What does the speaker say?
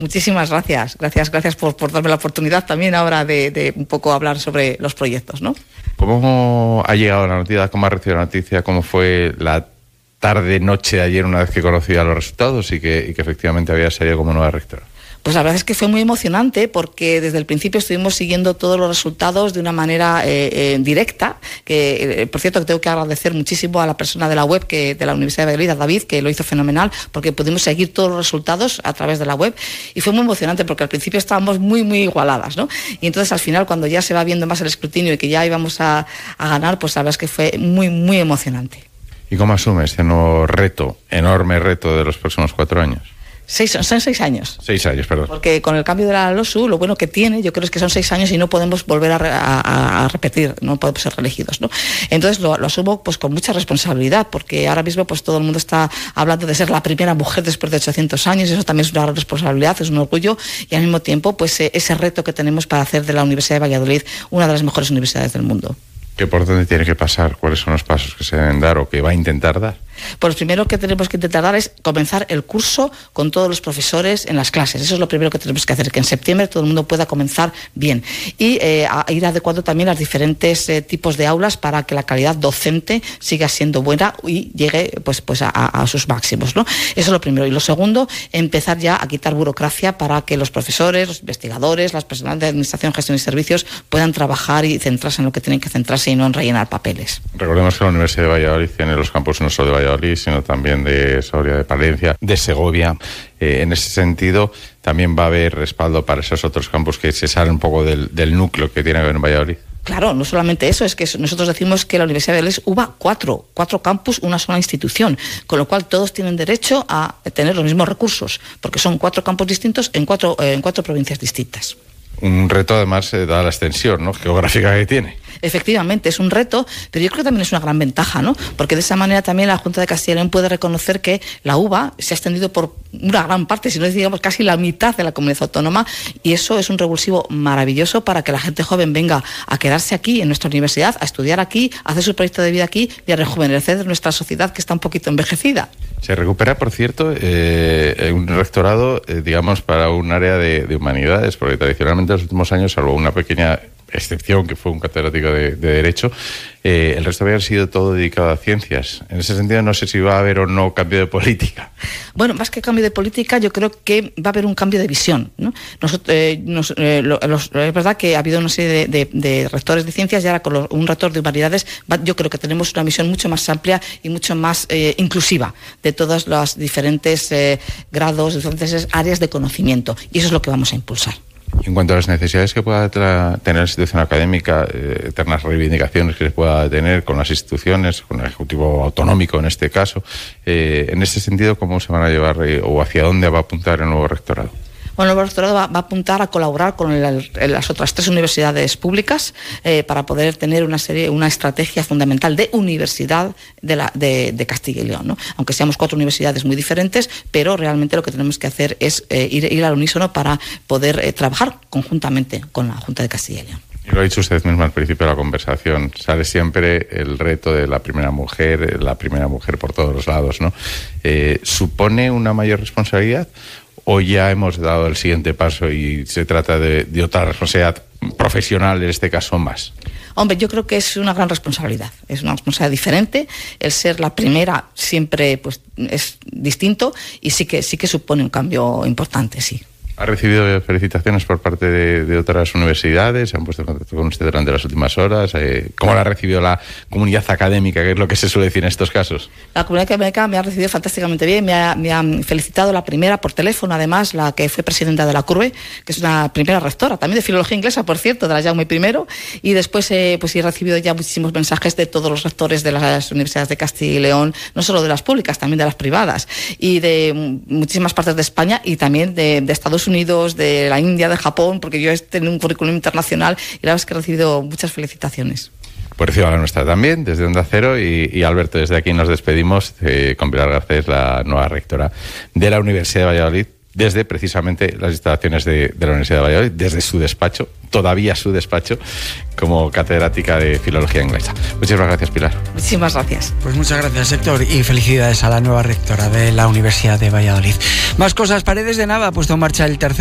Muchísimas gracias. Gracias por darme la oportunidad también ahora de un poco hablar sobre los proyectos, ¿no? ¿Cómo ha llegado la noticia? ¿Cómo ha recibido la noticia? ¿Cómo fue la tarde-noche de ayer una vez que conocía los resultados y que efectivamente había salido como nueva rectora? Pues la verdad es que fue muy emocionante porque desde el principio estuvimos siguiendo todos los resultados de una manera directa, que por cierto que tengo que agradecer muchísimo a la persona de la web de la Universidad de Valladolid, a David, que lo hizo fenomenal, porque pudimos seguir todos los resultados a través de la web y fue muy emocionante porque al principio estábamos muy igualadas, ¿no? Y entonces al final cuando ya se va viendo más el escrutinio y que ya íbamos a ganar, pues la verdad es que fue muy emocionante. ¿Y cómo asume este nuevo reto, enorme reto de los próximos 4 años? Son 6 años. 6 años, perdón. Porque con el cambio de la LOSU, lo bueno que tiene, yo creo es que son 6 años y no podemos volver a repetir, no podemos ser reelegidos, ¿no? Entonces lo asumo pues con mucha responsabilidad, porque ahora mismo pues todo el mundo está hablando de ser la primera mujer después de 800 años, y eso también es una gran responsabilidad, es un orgullo, y al mismo tiempo pues ese reto que tenemos para hacer de la Universidad de Valladolid una de las mejores universidades del mundo. ¿Qué por dónde tiene que pasar? ¿Cuáles son los pasos que se deben dar o que va a intentar dar? Pues lo primero que tenemos que intentar dar es comenzar el curso con todos los profesores en las clases. Eso es lo primero que tenemos que hacer, que en septiembre todo el mundo pueda comenzar bien. Y ir adecuando también los diferentes tipos de aulas para que la calidad docente siga siendo buena y llegue pues a sus máximos, ¿no? Eso es lo primero. Y lo segundo, empezar ya a quitar burocracia para que los profesores, los investigadores, las personas de administración, gestión y servicios puedan trabajar y centrarse en lo que tienen que centrarse y no en rellenar papeles. Recordemos que la Universidad de Valladolid tiene los campus no solo de Valladolid, sino también de Soria, de Palencia, de Segovia. En ese sentido, también va a haber respaldo para esos otros campus que se salen un poco del núcleo que tiene que ver en Valladolid. Claro, no solamente eso, es que nosotros decimos que la Universidad de Valladolid hubo 4 campus, una sola institución, con lo cual todos tienen derecho a tener los mismos recursos, porque son 4 campus distintos en cuatro provincias distintas. Un reto, además, dada la extensión, ¿no?, geográfica que tiene. Efectivamente, es un reto, pero yo creo que también es una gran ventaja, ¿no? Porque de esa manera también la Junta de Castilla y León puede reconocer que la UVA se ha extendido por una gran parte, si no digamos casi la mitad de la comunidad autónoma, y eso es un revulsivo maravilloso para que la gente joven venga a quedarse aquí en nuestra universidad, a estudiar aquí, a hacer su proyecto de vida aquí y a rejuvenecer nuestra sociedad que está un poquito envejecida. Se recupera, por cierto, un rectorado, digamos, para un área de humanidades, porque tradicionalmente en los últimos años, salvo una pequeña excepción que fue un catedrático de Derecho, el resto había sido todo dedicado a ciencias. En ese sentido, no sé si va a haber o no cambio de política. Bueno, más que cambio de política, yo creo que va a haber un cambio de visión, ¿no? Es verdad que ha habido una serie de rectores de ciencias y ahora con un rector de humanidades yo creo que tenemos una visión mucho más amplia y mucho más inclusiva de todos los diferentes grados, diferentes áreas de conocimiento, y eso es lo que vamos a impulsar. En cuanto a las necesidades que pueda tener la institución académica, eternas reivindicaciones que se pueda tener con las instituciones, con el Ejecutivo Autonómico en este caso, en ese sentido, ¿cómo se van a llevar o hacia dónde va a apuntar el nuevo rectorado? Bueno, el nuevo rectorado va a apuntar a colaborar con las otras 3 universidades públicas para poder tener una estrategia fundamental de universidad de Castilla y León, ¿no? Aunque seamos 4 universidades muy diferentes, pero realmente lo que tenemos que hacer es ir al unísono para poder trabajar conjuntamente con la Junta de Castilla y León. Y lo ha dicho usted mismo al principio de la conversación, sale siempre el reto de la primera mujer por todos los lados, ¿no? ¿Supone una mayor responsabilidad o ya hemos dado el siguiente paso y se trata de otra responsabilidad profesional, en este caso más? Hombre, yo creo que es una gran responsabilidad, es una responsabilidad diferente. El ser la primera siempre pues es distinto y sí que supone un cambio importante, sí. ¿Ha recibido felicitaciones por parte de otras universidades? ¿Se han puesto en contacto con usted durante las últimas horas? ¿Cómo la ha recibido la comunidad académica, que es lo que se suele decir en estos casos? La comunidad académica me ha recibido fantásticamente bien, me ha felicitado la primera por teléfono, además, la que fue presidenta de la CURBE, que es una primera rectora, también de filología inglesa, por cierto, de la Jaume I, y después pues he recibido ya muchísimos mensajes de todos los rectores de las universidades de Castilla y León, no solo de las públicas, también de las privadas, y de muchísimas partes de España y también de Estados Unidos, de la India, de Japón, porque yo he tenido un currículum internacional y la verdad es que he recibido muchas felicitaciones. Pues recibo la nuestra también, desde Onda Cero, y Alberto, desde aquí nos despedimos con Pilar Garcés, la nueva rectora de la Universidad de Valladolid. desde precisamente las instalaciones de la Universidad de Valladolid, desde su despacho, todavía su despacho, como catedrática de Filología Inglesa. Muchísimas gracias, Pilar. Muchísimas gracias. Pues muchas gracias, Héctor, y felicidades a la nueva rectora de la Universidad de Valladolid. Más cosas. Paredes de Nava ha puesto en marcha el tercer